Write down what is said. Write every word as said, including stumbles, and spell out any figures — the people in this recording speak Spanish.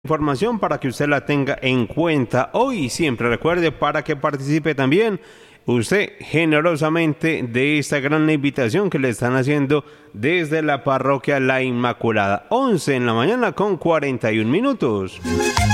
Información para que usted la tenga en cuenta hoy y siempre. Recuerde, para que participe también usted generosamente de esta gran invitación que le están haciendo desde la parroquia La Inmaculada. once en la mañana con cuarenta y un minutos.